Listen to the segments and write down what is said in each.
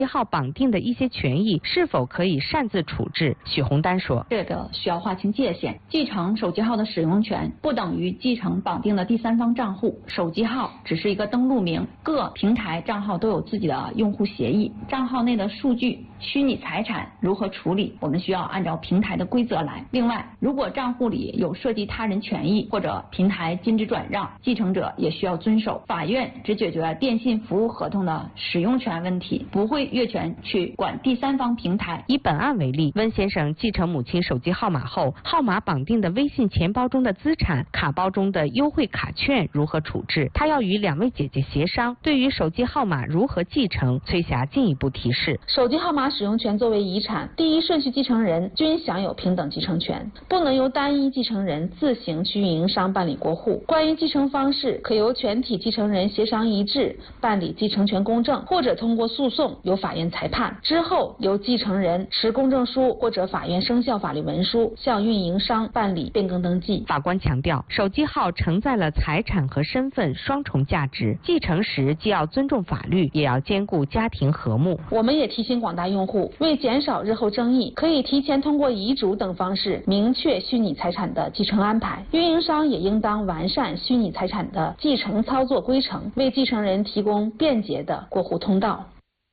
号绑定的一些权益是否可以擅自处置？许洪丹说， 这个需要划清界限，继承手机号的使用权不等于继承绑定的第三方账户，手机号只是一个登录名，各平台账号都有自己的用户协议，账号内的数据、虚拟财产如何处理，我们需要按照平台的规则来。另外，如果账户里有涉及他人权益或者平台禁止转让，继承者也需要遵守。法院只解决电信服务合同的使用权问题，不会越权去管第三方平台。 以本案为例，温先生继承母亲手机号码后，号码绑定的微信钱包中的资产、卡包中的优惠卡券如何处置？他要与2位姐姐协商。对于手机号码如何继承，崔霞进一步提示： 手机号码使用权作为遗产，第一顺序继承人均享有平等继承权，不能由单一继承人自行去运营商办理过户。关于继承方式，可由全体继承人协商一致，办理继承权公证，或者通过诉讼由法院裁判，之后由继承人持公证书或者法院生效法律文书向运营商办理变更登记。 法官强调，手机号承载了财产和身份双重价值，继承时既要尊重法律，也要兼顾家庭和睦。 我们也提醒广大用户，为减少日后争议，可以提前通过遗嘱等方式明确虚拟财产的继承安排。运营商也应当完善虚拟财产的继承操作规程，为继承人提供便捷的过户通道。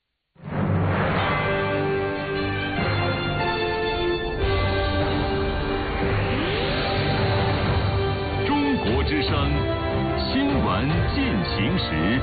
中国之声新闻进行时。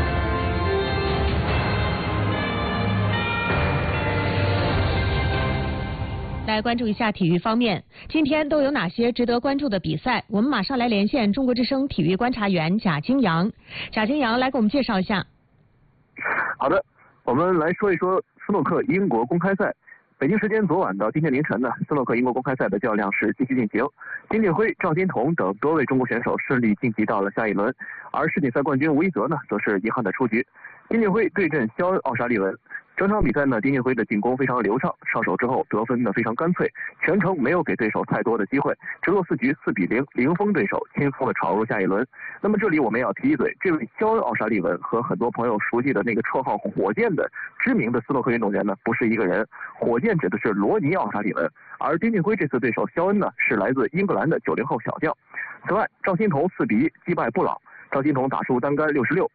来关注一下体育方面，今天都有哪些值得关注的比赛？我们马上来连线中国之声体育观察员贾金阳。贾金阳来给我们介绍一下。 好的，我们来说一说斯诺克英国公开赛。北京时间昨晚到今天凌晨呢，斯诺克英国公开赛的较量是继续进行。金建辉、赵金彤等多位中国选手顺利晋级到了下一轮，而世锦赛冠军吴一泽呢，则是遗憾的出局。金建辉对阵肖恩·奥沙利文。整场比赛呢，丁俊晖的进攻非常流畅，上手之后得分呢非常干脆，全程没有给对手太多的机会，直落4局4-0零封对手，轻松的闯入下一轮。那么这里我们要提一嘴，这位肖恩·奥沙利文和很多朋友熟悉的那个绰号火箭的知名的斯诺克运动员呢，不是一个人。火箭指的是罗尼·奥沙利文，而丁俊晖这次对手肖恩呢，是来自英格兰的90后小将。此外，赵欣彤4-1击败布朗。赵欣彤打出单杆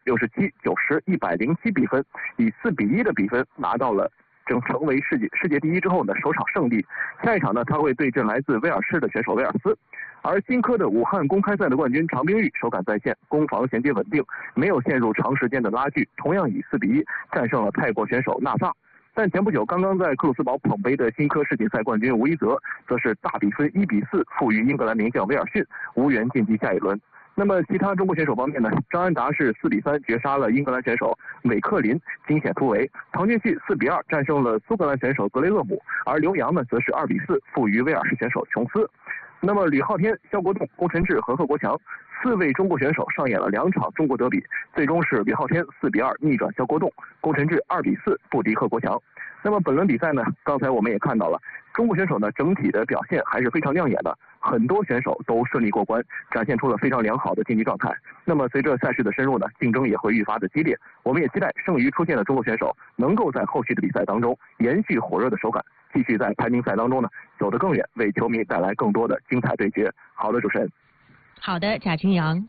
66、67、90、107比分，以4-1的比分拿到了成为世界第一之后呢，首场胜利。下一场呢，他会对阵来自威尔士的选手威尔斯。而新科的武汉公开赛的冠军常冰玉手感在线，攻防衔接稳定，没有陷入长时间的拉锯，同样以4-1战胜了泰国选手纳萨。但前不久刚刚在克鲁斯堡捧杯的新科世锦赛冠军吴一泽，则是大比分1-4负于英格兰名将威尔逊，无缘晋级下一轮。那么其他中国选手方面呢，张安达是4-3绝杀了英格兰选手韦克林，惊险突围。唐俊旭4-2战胜了苏格兰选手格雷厄姆，而刘洋呢则是2-4负于威尔士选手琼斯。那么吕昊天、肖国栋、龚晨志和贺国强4位中国选手上演了2场中国德比，最终是吕昊天4-2逆转肖国栋，龚晨志2-4不敌贺国强。那么本轮比赛呢，刚才我们也看到了，中国选手呢整体的表现还是非常亮眼的，很多选手都顺利过关，展现出了非常良好的竞技状态。那么随着赛事的深入呢，竞争也会愈发的激烈。我们也期待剩余出现的中国选手能够在后续的比赛当中延续火热的手感，继续在排名赛当中呢走得更远，为球迷带来更多的精彩对决。好的，主持人。 好的，贾金阳。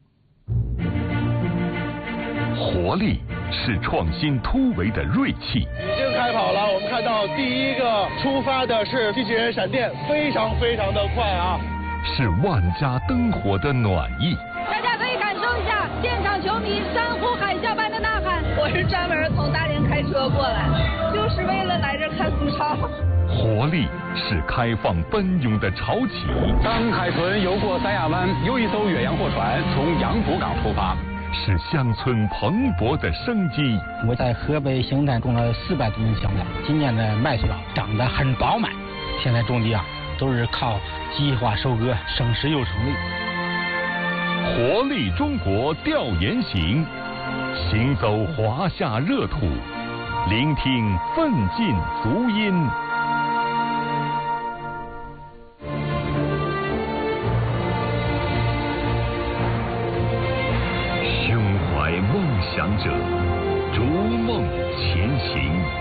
活力是创新突围的锐气。 已经开跑了，我们看到第一个出发的是机器人闪电，非常的快啊！ 是万家灯火的暖意。 大家可以感受一下现场球迷山呼海啸般的呐喊。我是专门从大连开车过来，就是为了来这看苏超。 活力是开放奔涌的潮起。 当海豚游过三亚湾，又一艘远洋货船从洋浦港出发。 是乡村蓬勃的生机。 我在河北邢台种了400多亩香菜，今年的麦穗长得很饱满。现在种地都是靠计划收割，省时又省力。 活力中国调研行，行走华夏热土，聆听奋进足音。梦想者